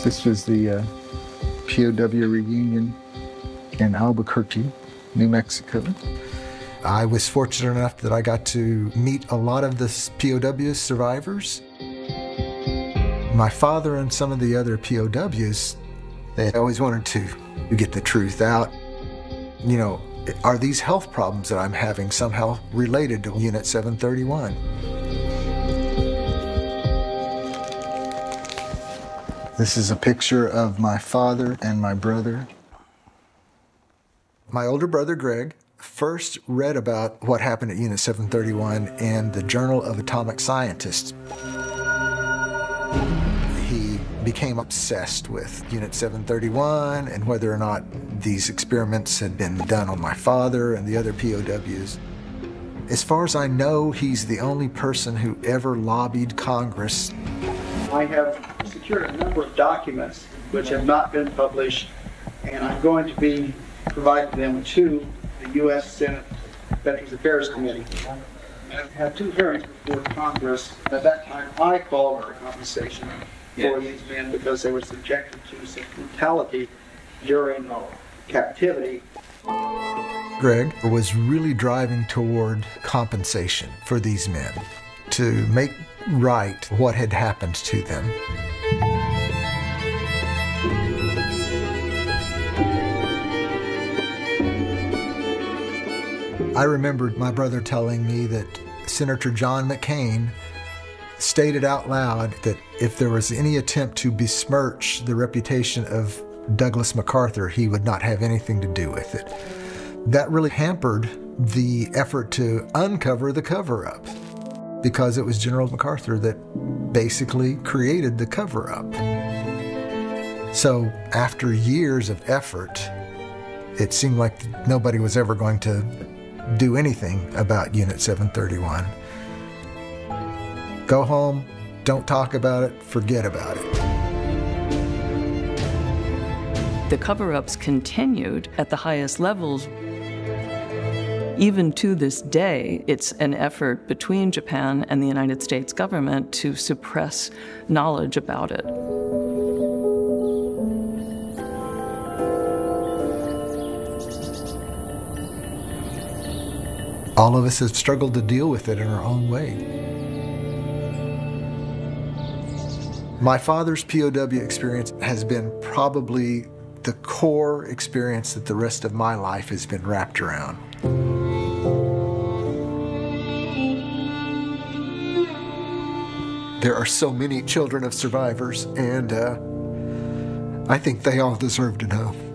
This was the POW reunion in Albuquerque, New Mexico. I was fortunate enough that I got to meet a lot of the POW survivors. My father and some of the other POWs, they always wanted to get the truth out. You know, are these health problems that I'm having somehow related to Unit 731? This is a picture of my father and my brother. My older brother, Greg, first read about what happened at Unit 731 in the Journal of Atomic Scientists. He became obsessed with Unit 731 and whether or not these experiments had been done on my father and the other POWs. As far as I know, he's the only person who ever lobbied Congress. I have secured a number of documents which have not been published, and I'm going to be providing them to the U.S. Senate Veterans Affairs Committee. I've had 2 hearings before Congress. At that time, I called for compensation for these men because they were subjected to some brutality during captivity. Greg was really driving toward compensation for these men to make right what had happened to them. I remembered my brother telling me that Senator John McCain stated out loud that if there was any attempt to besmirch the reputation of Douglas MacArthur, he would not have anything to do with it. That really hampered the effort to uncover the cover-up, because it was General MacArthur that basically created the cover-up. So after years of effort, it seemed like nobody was ever going to do anything about Unit 731. Go home, don't talk about it, forget about it. The cover-ups continued at the highest levels. Even to this day, it's an effort between Japan and the United States government to suppress knowledge about it. All of us have struggled to deal with it in our own way. My father's POW experience has been probably the core experience that the rest of my life has been wrapped around. There are so many children of survivors, and I think they all deserve to know.